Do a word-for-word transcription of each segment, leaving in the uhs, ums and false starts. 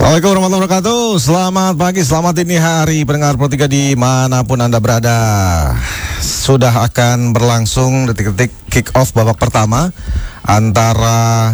Assalamualaikum warahmatullahi wabarakatuh. Selamat pagi, selamat dini hari pendengar Pro tiga dimanapun Anda berada. Sudah akan berlangsung detik-detik kick off babak pertama antara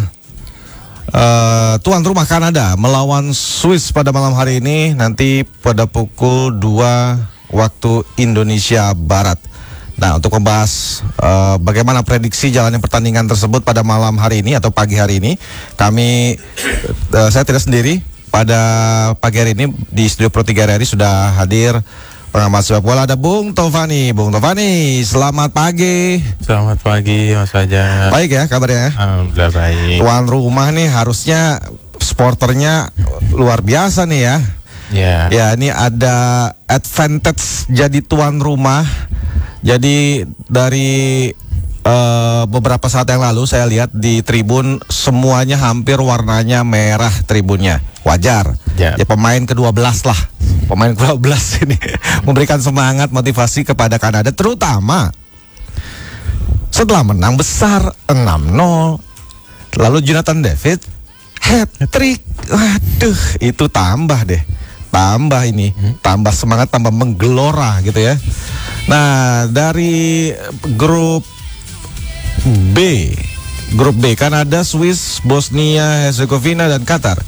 uh, tuan rumah Kanada melawan Swiss pada malam hari ini, nanti pada pukul dua waktu Indonesia Barat. Nah, untuk membahas uh, bagaimana prediksi jalannya pertandingan tersebut pada malam hari ini atau pagi hari ini, kami uh, saya tidak sendiri. Pada pagi hari ini di studio Pro tiga R R I sudah hadir pengamat sepak bola, ada Bung Tovani. Bung Tovani, selamat pagi. Selamat pagi Mas Fajar. Baik ya kabarnya? Alhamdulillah baik. Tuan rumah nih harusnya sporternya luar biasa nih ya. Ya. Ya, ini ada advantage jadi tuan rumah. Jadi dari uh, beberapa saat yang lalu saya lihat di tribun semuanya hampir warnanya merah tribunnya. Wajar, ya, ya pemain kedua belas lah, pemain kedua belas ini memberikan semangat, motivasi kepada Kanada, terutama setelah menang besar enam nol, lalu Jonathan David hat-trick, waduh itu tambah deh, tambah ini, tambah semangat, tambah menggelora gitu ya. Nah, dari grup B, grup B Kanada, Swiss, Bosnia, Herzegovina dan Qatar.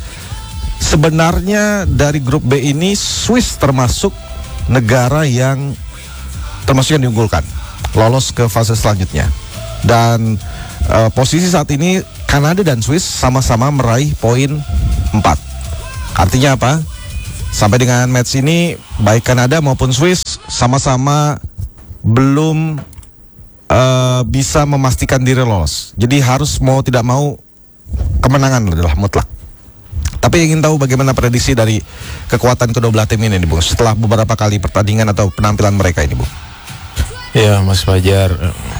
Sebenarnya dari grup B ini Swiss termasuk negara yang termasuk yang diunggulkan, lolos ke fase selanjutnya. Dan uh, posisi saat ini Kanada dan Swiss sama-sama meraih poin empat. Artinya apa? Sampai dengan match ini baik Kanada maupun Swiss sama-sama belum uh, bisa memastikan diri lolos. Jadi harus mau tidak mau kemenangan adalah mutlak. Tapi ingin tahu bagaimana prediksi dari kekuatan kedua belah tim ini nih, Bung, setelah beberapa kali pertandingan atau penampilan mereka ini, Bung. Ya Mas Fajar,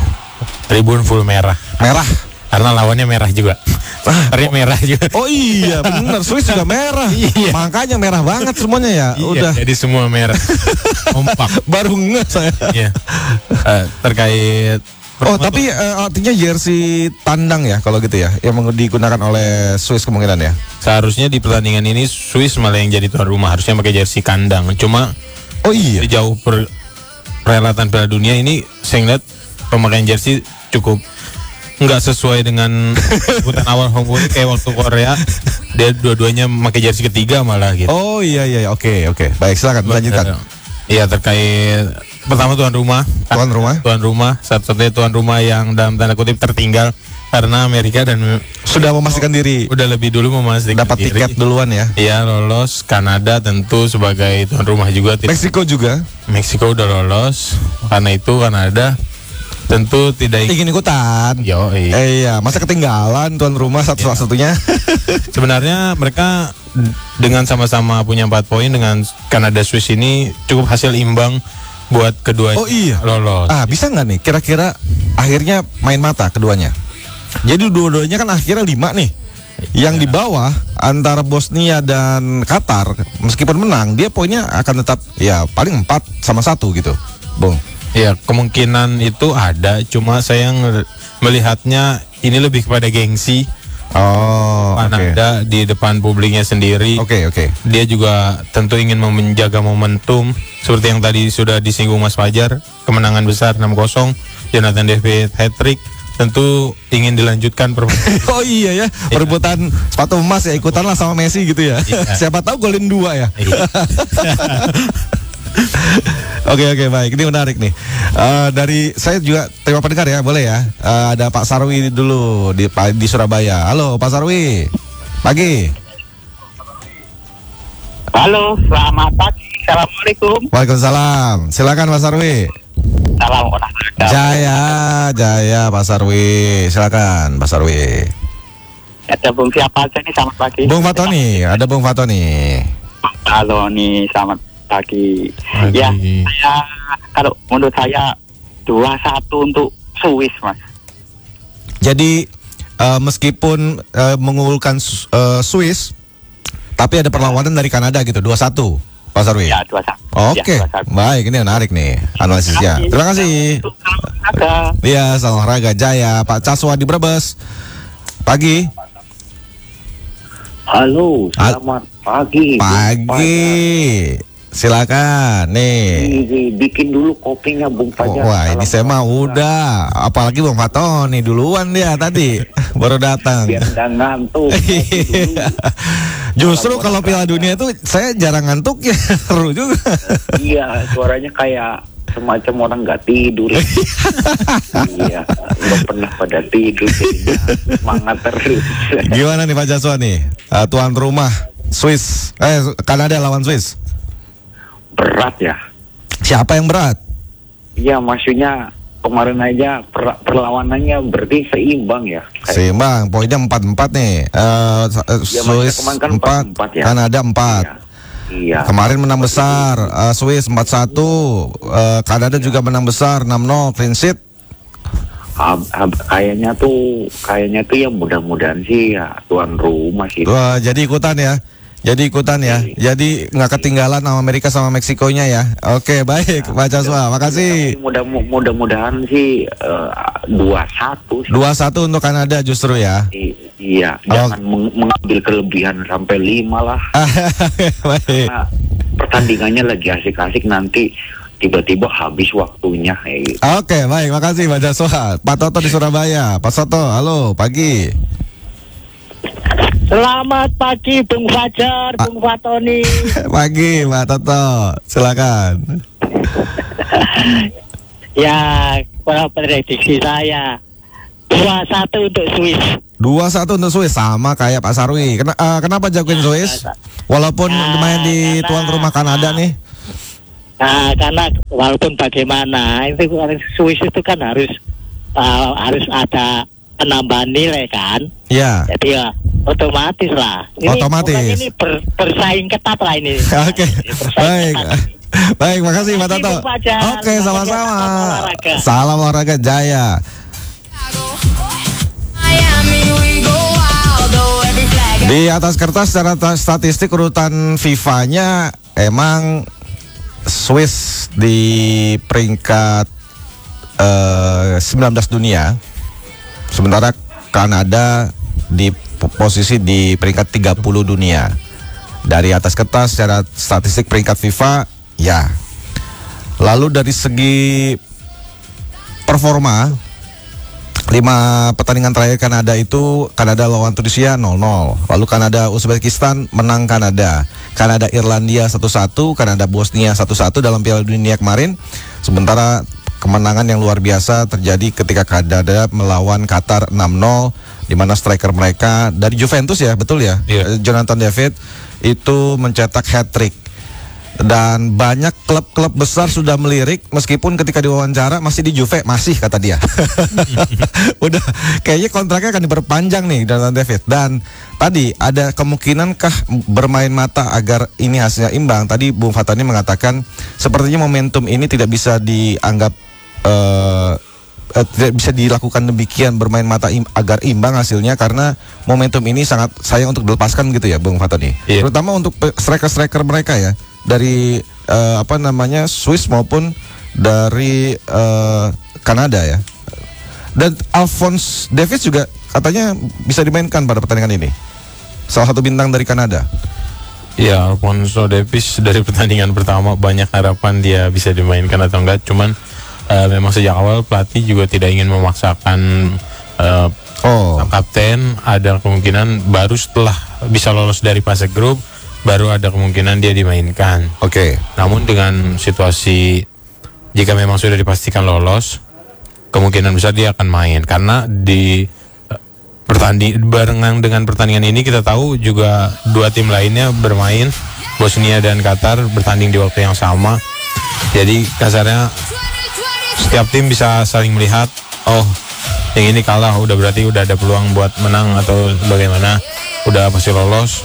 tribun full merah. Merah? Karena lawannya merah juga. Artinya merah juga. Oh iya benar, Swiss juga merah. Iya. Makanya merah banget semuanya ya. Iya, udah. Jadi semua merah. Kompak. Baru nge saya. Iya. Uh, terkait Oh tapi uh, artinya jersey tandang ya kalau gitu ya, yang digunakan oleh Swiss kemungkinan ya. Seharusnya di pertandingan ini Swiss malah yang jadi tuan rumah, harusnya pakai jersey kandang. Cuma oh iya, di jauh per, perhelatan Piala Dunia ini saya ngeliat pemakaian jersey cukup nggak sesuai dengan sebutan awal home away kayak waktu Korea. Dia dua-duanya pakai jersey ketiga malah gitu. Oh iya iya oke oke baik, silakan lanjutkan. Iya, terkait pertama tuan rumah. Tuan rumah. Tuan rumah, satu-satunya tuan rumah yang dalam tanda kutip tertinggal karena Amerika dan sudah memastikan diri. Udah lebih dulu memastikan dapat diri. tiket duluan ya. Iya, lolos. Kanada tentu sebagai tuan rumah juga. Meksiko juga. Meksiko udah lolos. Karena itu Kanada tentu tidak ingin ikutan. Yo, iya. Eh, iya, masa ketinggalan tuan rumah satu-satunya. Sebenarnya mereka dengan sama-sama punya empat poin dengan Kanada Swiss ini cukup hasil imbang buat keduanya. Oh iya, lolos. Ah, bisa nggak nih kira-kira akhirnya main mata keduanya? Jadi dua-duanya kan akhirnya lima nih. Yang di bawah antara Bosnia dan Qatar meskipun menang dia poinnya akan tetap ya paling empat sama satu gitu, Bung. Ya, kemungkinan itu ada, cuma saya melihatnya ini lebih kepada gengsi. Oh, Kanada okay. Di depan publiknya sendiri. Oke, okay, oke. Okay. Dia juga tentu ingin menjaga momentum seperti yang tadi sudah disinggung Mas Fajar, kemenangan besar enam kosong, Jonathan David hat-trick, tentu ingin dilanjutkan permainan. Oh iya ya, perebutan sepatu emas ya, ikutanlah sama Messi gitu ya. Iya. Siapa tahu golin dua ya. Iya. Oke oke baik, ini menarik nih. Uh, dari saya juga terima pendengar ya, boleh ya. Uh, ada Pak Sarwi dulu di di Surabaya. Halo Pak Sarwi, pagi. Halo, selamat pagi. Assalamualaikum. Waalaikumsalam. Silakan Pak Sarwi. Salam olahraga. Jaya, Jaya Pak Sarwi. Silakan Pak Sarwi. Ada Bung siapa aja nih, selamat pagi. Bung Fatoni, ada Bung Fatoni. Halo nih, selamat pagi. Pagi. Ya, saya kalau menurut saya dua satu untuk Swiss, Mas. Jadi uh, meskipun uh, mengunggulkan uh, Swiss, tapi ada perlawanan dari Kanada gitu, dua satu, Pak Sarwi. Ya, dua satu. Oke, ya, baik, ini menarik nih analisisnya. Terima kasih. Iya, salam olahraga Jaya, Pak Caswa di Brebes. Pagi. Halo, selamat pagi. Pagi. Silakan nih. Ini, bikin dulu kopinya Bung Fajar. Oh, wah, ini saya mah udah. Apalagi Bung Fatoni duluan dia tadi baru datang. Biar nggak ngantuk. Justru kalau Piala Dunia itu saya jarang ngantuk ya, seru juga. Iya, suaranya kayak semacam orang nggak tidur. Iya, nggak pernah pada tidur, jadinya semangat terus. Gimana nih Pak Jaswa nih, uh, tuan rumah Swiss, eh Kanada lawan Swiss? Berat ya. Siapa yang berat? Iya, maksudnya kemarin aja per, perlawanannya berarti seimbang ya. Kayak, Seimbang, poinnya empat empat nih. Uh, ya, Swiss kemarin kan empat, ya. Kanada empat. Iya. Iya. Kemarin menang besar, uh, Swiss empat satu, uh, Kanada juga menang besar enam nol, clean sheet. Hab, hab, kayaknya tuh, kayaknya tuh ya mudah-mudahan sih ya tuan rumah sih. Wah, jadi ikutan ya. Jadi ikutan ya. Jadi nggak ketinggalan sama Amerika sama Meksikonya ya. Oke, baik, Pak Jaswa. Makasih. Mudah mudah-mudahan sih dua satu. dua satu untuk Kanada justru ya. I, iya, jangan oh. meng mengambil kelebihan sampai lima lah. Baik. Karena pertandingannya lagi asik-asik, nanti tiba-tiba habis waktunya. Oke, baik, makasih Pak Jaswa. Pak Toto di Surabaya. Pak Soto, halo, pagi. Selamat pagi Bung Fajar, A Bung Fatoni. Pagi Pak Toto, silakan. Ya, kalau prediksi saya dua satu untuk Swiss. dua satu untuk Swiss, sama kayak Pak Sarwi. Ken uh, kenapa jagoin Swiss? Walaupun nah, main di karena, tuan rumah Kanada nih. Nah, karena walaupun bagaimana, itu Swiss itu kan harus uh, harus ada penambahan nilai kan. Ya. Jadi ya otomatis lah. Ini, otomatis. Ini ber, bersaing ketat lah ini. Oke. Baik. Baik, makasih Pak Toto. Oke, sama-sama. Salam olahraga Jaya. Di atas kertas secara statistik urutan FIFA-nya emang Swiss di peringkat uh, sembilan belas dunia. Sementara Kanada di posisi di peringkat tiga puluh dunia. Dari atas kertas secara statistik peringkat FIFA, ya. Lalu dari segi performa, lima pertandingan terakhir Kanada itu, Kanada lawan Tunisia nol nol. Lalu Kanada Uzbekistan menang Kanada. Kanada Irlandia satu satu, Kanada Bosnia satu satu dalam Piala Dunia kemarin. Sementara kemenangan yang luar biasa terjadi ketika Kanada melawan Qatar enam nol, di mana striker mereka dari Juventus ya, betul ya, yeah. Jonathan David itu mencetak hat-trick. Dan banyak klub-klub besar sudah melirik, meskipun ketika diwawancara masih di Juve, masih kata dia. Udah kayaknya kontraknya akan diperpanjang nih Jonathan David. Dan tadi ada kemungkinankah bermain mata agar ini hasilnya imbang? Tadi Bung Fatani mengatakan sepertinya momentum ini tidak bisa dianggap uh, uh, tidak bisa dilakukan demikian, bermain mata im agar imbang hasilnya, karena momentum ini sangat sayang untuk dilepaskan gitu ya Bung Fatani. Yeah. Terutama untuk striker-striker mereka ya, dari uh, apa namanya Swiss maupun dari uh, Kanada ya. Dan Alphonse Davies juga katanya bisa dimainkan pada pertandingan ini, salah satu bintang dari Kanada. Ya, Alphonse Davies dari pertandingan pertama banyak harapan dia bisa dimainkan atau enggak. Cuman uh, memang sejak awal pelatih juga tidak ingin memaksakan uh, oh. sang kapten. Ada kemungkinan baru setelah bisa lolos dari fase grup, baru ada kemungkinan dia dimainkan. Oke. Okay. Namun dengan situasi jika memang sudah dipastikan lolos, kemungkinan besar dia akan main, karena di uh, pertanding barengan dengan pertandingan ini kita tahu juga dua tim lainnya bermain, Bosnia dan Qatar bertanding di waktu yang sama. Jadi kasarnya setiap tim bisa saling melihat, oh yang ini kalah, udah berarti udah ada peluang buat menang atau bagaimana, udah pasti lolos.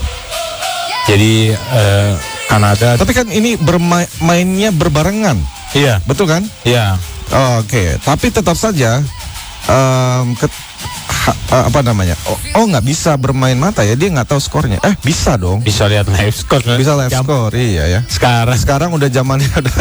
Jadi uh, Kanada. Tapi kan ini bermainnya berbarengan. Iya. Betul kan? Iya. Oh, oke. Okay. Tapi tetap saja um, ke, ha, apa namanya? Oh, oh nggak bisa bermain mata ya? Dia nggak tahu skornya. Eh bisa dong. Bisa lihat live score. Bisa live Jam. score. Iya ya. Sekarang sekarang udah zamannya ada.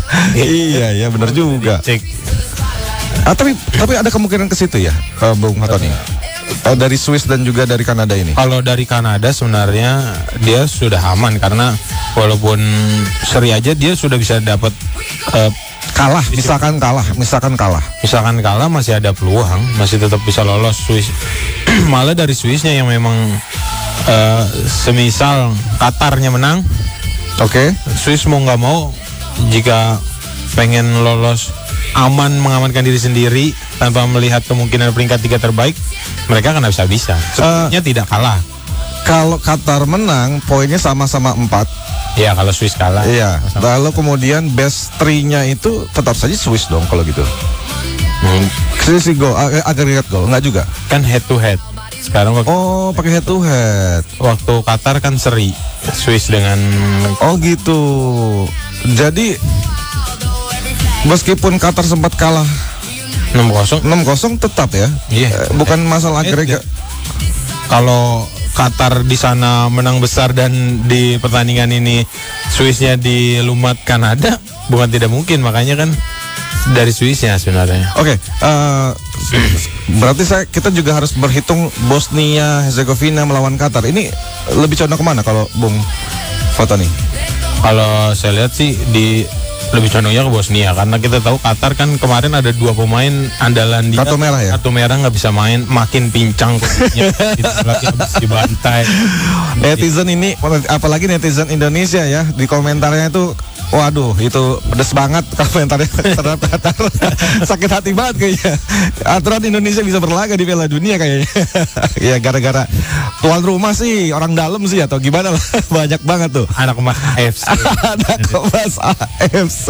Iya ya, benar juga. Cek. Ah, tapi tapi ada kemungkinan ke situ ya, uh, Bung Fatoni. uh, dari Swiss dan juga dari Kanada ini? Kalau dari Kanada sebenarnya dia sudah aman karena walaupun seri aja dia sudah bisa dapat uh, Kalah, misalkan kalah, misalkan kalah. misalkan kalah masih ada peluang, masih tetap bisa lolos Swiss. Malah dari Swissnya yang memang uh, semisal Qatarnya menang, Oke. Swiss mau nggak mau jika pengen lolos aman mengamankan diri sendiri tanpa melihat kemungkinan peringkat tiga terbaik, mereka akan bisa bisa. Sebenarnya uh, tidak kalah. Kalau Qatar menang, poinnya sama-sama empat. Ya kalau Swiss kalah. Iya. Lalu kemudian best three-nya itu tetap saja Swiss dong kalau gitu. Hmm. Selisih gol, ag- agregat gol, enggak juga. Kan head to head. Sekarang waktu, Oh, pakai head to head. waktu Qatar kan seri Swiss dengan Oh gitu. Jadi meskipun Qatar sempat kalah enam kosong. enam kosong tetap ya. Iya. Eh, Bukan masalah agregat. Kalau Qatar di sana menang besar dan di pertandingan ini Swissnya dilumat Kanada, bukan tidak mungkin, makanya kan dari Swissnya sebenarnya. Oke, eh, berarti saya kita juga harus berhitung Bosnia Herzegovina melawan Qatar. Ini lebih condong kemana kalau Bung Fatoni? Kalau saya lihat sih di lebih condongnya ke Bosnia karena kita tahu Qatar kan kemarin ada dua pemain andalan dia Kartu merah ya? kartu merah nggak bisa main, makin pincang kondisinya. Itu lagi habis dibantai. Netizen ini, apalagi netizen Indonesia ya, di komentarnya itu, waduh, itu pedes banget komentarnya terhadap Qatar. Sakit hati banget kayaknya. Aturan Indonesia bisa berlaga di Piala Dunia kayaknya. Ya gara-gara tuan rumah sih, orang dalam sih atau gimana lah. Banyak banget tuh. Anak emas A F C. Anak emas A F C.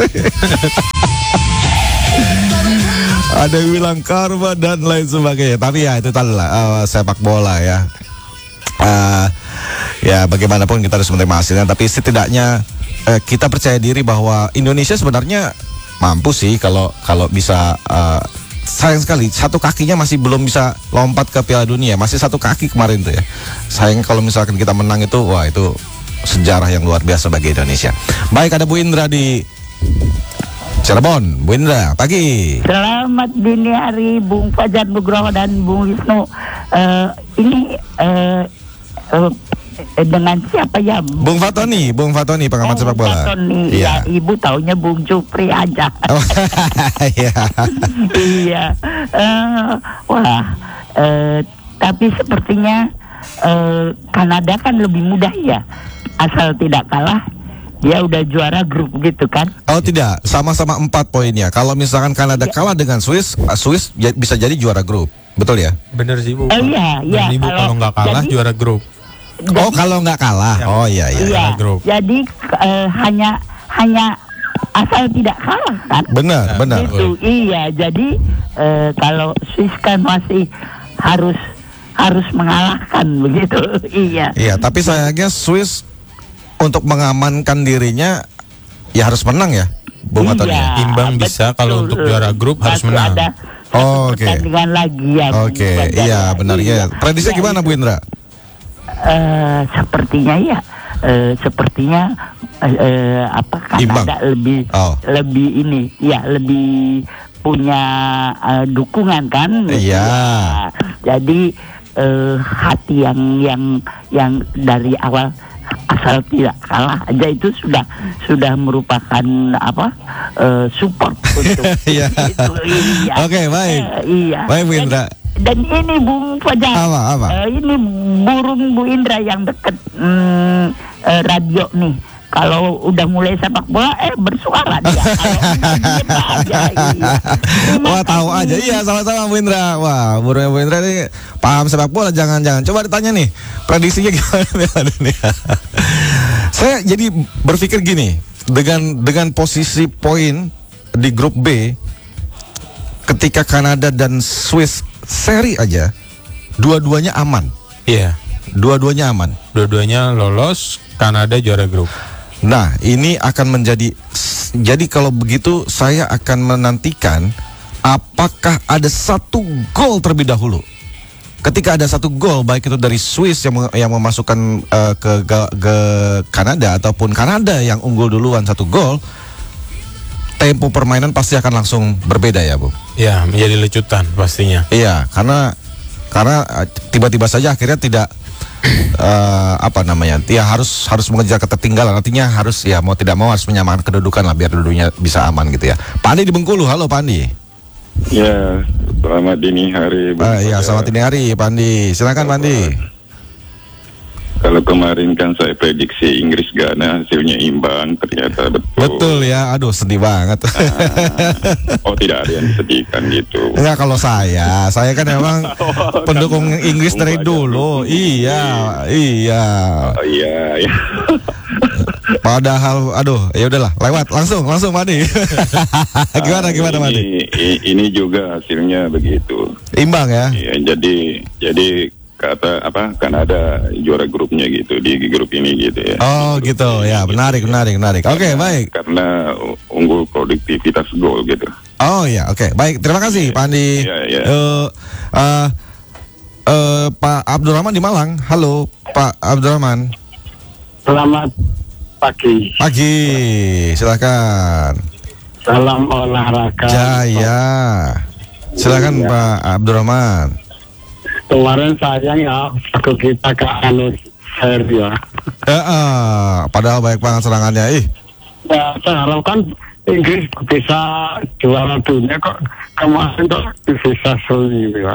Ada yang bilang karma dan lain sebagainya. Tapi ya itu tadi lah, uh, sepak bola ya. Uh, ya bagaimanapun kita harus menerima hasilnya. Tapi setidaknya uh, kita percaya diri bahwa Indonesia sebenarnya mampu sih kalau kalau bisa. Uh, sayang sekali satu kakinya masih belum bisa lompat ke Piala Dunia. Masih satu kaki kemarin tuh ya. Sayang kalau misalkan kita menang itu, wah itu sejarah yang luar biasa bagi Indonesia. Baik, ada Bu Indra di Cirebon. Bu Indra, pagi. Selamat dini hari Bung Fajar Nugroho dan Bung Wisnu. Uh, ini uh, uh, dengan siapa ya? Bung Fatoni, Bung Fatoni pengamat Oh, sepak bola. Fatoni. Iya. Ya, ibu taunya Bung Jupri aja. Oh, iya. Iya. Uh, wah, uh, tapi sepertinya uh, Kanada kan lebih mudah ya. Asal tidak kalah, dia udah juara grup gitu kan? Oh tidak, sama-sama empat poinnya. Kalau misalkan Kanada kalah dengan Swiss, uh, Swiss ya, bisa jadi juara grup, betul ya? Bener sih Bu. Oh iya, iya. Dan Ibu Kalau- kalau nggak kalah jadi- juara grup. Oh kalau nggak kalah, oh iya iya. Iya. juara grup. Jadi uh, hanya hanya asal tidak kalah kan? Benar, benar. Itu iya. Jadi uh, kalau Swiss kan masih harus harus mengalahkan begitu. Iya. Iya, tapi sayangnya Swiss untuk mengamankan dirinya ya harus menang ya, Bung Fatoni. Iya, Imbang bisa, kalau betul. untuk juara grup harus Masih menang. Ada satu Oh, oke. pertandingan lagi ya. Oke, iya benar ya. Prediksi gimana Bu Indra? Eh, sepertinya ya, eh, sepertinya eh, eh, apa Imbang. Kanada lebih Oh. lebih ini, ya lebih punya eh, dukungan kan? Iya. Ya, jadi eh, hati yang yang yang dari awal asal tidak kalah aja itu sudah sudah merupakan apa eh, support untuk Iya. itu. Iya. Oke, baik. Eh, iya. Baik, Bu Indra. Dan, dan ini Bung Fajar. Apa, apa? Eh, ini burung Bu Indra yang deket hmm, eh, radio nih. Kalau udah mulai sepak bola, eh bersuara dia. Kalau enggak, diem aja. Iya. Wah tahu aja, iya sama-sama Bu Indra. Wah burungnya Bu Indra ini paham sepak bola, jangan-jangan. Coba ditanya nih, prediksinya gimana Piala Dunia? Saya jadi berpikir gini, dengan dengan posisi poin di grup B, ketika Kanada dan Swiss seri aja, dua-duanya aman, Iya. dua-duanya aman. Dua-duanya lolos, Kanada juara grup. Nah, ini akan menjadi, jadi kalau begitu saya akan menantikan apakah ada satu gol terlebih dahulu. Ketika ada satu gol, baik itu dari Swiss yang yang memasukkan uh, ke, ke ke Kanada ataupun Kanada yang unggul duluan satu gol, tempo permainan pasti akan langsung berbeda ya, Bu. Ya, menjadi lecutan pastinya. Iya, karena karena uh, tiba-tiba saja akhirnya tidak uh, apa namanya, dia harus harus mengejar ketertinggalan. Artinya harus ya mau tidak mau harus menyamakan kedudukan lah biar dulunya bisa aman gitu ya. Pak Andi di Bengkulu, halo Pak Andi. Ya, selamat dini hari. Uh, ya, selamat dini hari Pak Andi. Silakan Pak Andi. Kalau kemarin kan saya prediksi Inggris Ghana hasilnya imbang, ternyata betul. Betul ya, aduh sedih banget. Ah, oh tidak ada yang disedihkan gitu. Enggak, kalau saya, saya kan emang pendukung Inggris dari dulu. Iya, iya. Oh iya, iya. Padahal, aduh, ya udahlah, lewat langsung, langsung Madi. Gimana, gimana Madi? Ini, ini juga hasilnya begitu. Imbang ya? Iya, jadi, jadi kata apa? Kanada juara grupnya gitu di grup ini gitu ya. Oh gitu, ya menarik, menarik, menarik. Oke, okay, baik. Karena unggul produktivitas gol gitu. Oh ya, oke, okay. Baik. Terima kasih, Pak Andi. Iya, iya. Uh, uh, uh, Pak Abdurrahman di Malang. Halo, Pak Abdurrahman. Selamat pagi. Pagi, silakan. Salam olahraga. Jaya. Silakan Iya. Pak Abdurrahman. Kemarin sayang ya, aku kita ke anu fair ya. Eh, uh, padahal baik banget serangannya. Ih. Ya, saya harapkan Inggris bisa juara dunia, kok kemarin kok bisa sulit ya.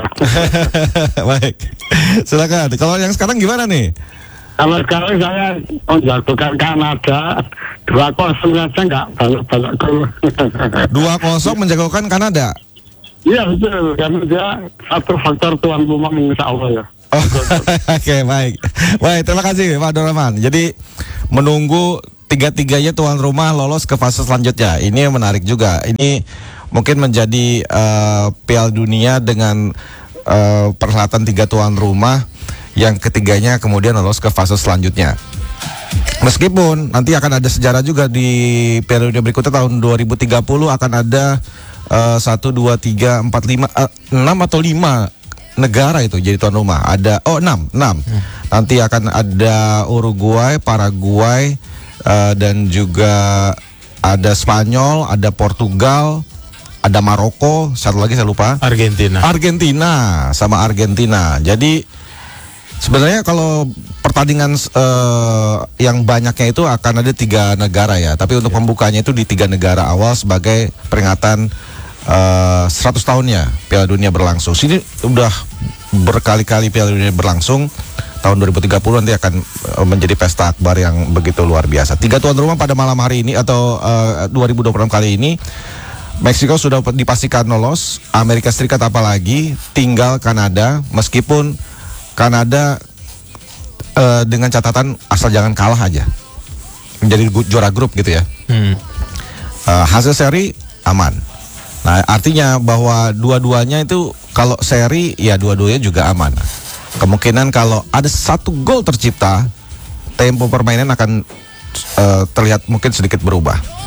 Baik. Silakan. Kalau yang sekarang gimana nih? Kalau sekarang saya menjagokan Kanada dua kosong saja, nggak banyak-banyak gol. dua kosong menjagokan Kanada. Iya betul, karena dia satu faktor tuan rumah insya Allah ya. Oh, oke, okay, baik. Baik, terima kasih Pak Abdurrahman. Jadi menunggu tiga-tiganya tuan rumah lolos ke fase selanjutnya. Ini yang menarik juga. Ini mungkin menjadi uh, Piala Dunia dengan uh, perhelatan tiga tuan rumah, yang ketiganya kemudian lolos ke fase selanjutnya. Meskipun nanti akan ada sejarah juga di Piala Dunia berikutnya tahun dua ribu tiga puluh akan ada satu, dua, tiga, empat, lima, enam atau lima negara itu jadi tuan rumah. Ada, oh enam, enam. Hmm. Nanti akan ada Uruguay, Paraguay, uh, dan juga ada Spanyol, ada Portugal, ada Maroko, satu lagi saya lupa. Argentina. Argentina, sama Argentina. Jadi sebenarnya kalau pertandingan uh, yang banyaknya itu akan ada tiga negara ya. Tapi untuk pembukanya itu di tiga negara awal sebagai peringatan Uh, seratus tahunnya Piala Dunia berlangsung. Sini udah berkali-kali Piala Dunia berlangsung. Tahun dua ribu tiga puluh nanti akan uh, menjadi pesta akbar yang begitu luar biasa. Tiga tuan rumah pada malam hari ini atau uh, dua ribu dua puluh enam kali ini. Meksiko sudah dipastikan lolos, Amerika Serikat apalagi, tinggal Kanada. Meskipun Kanada uh, dengan catatan asal jangan kalah aja, menjadi juara grup gitu ya. Hmm. Uh, hasil seri aman. Nah, artinya bahwa dua-duanya itu kalau seri ya dua-duanya juga aman. Kemungkinan kalau ada satu gol tercipta, tempo permainan akan uh, terlihat mungkin sedikit berubah.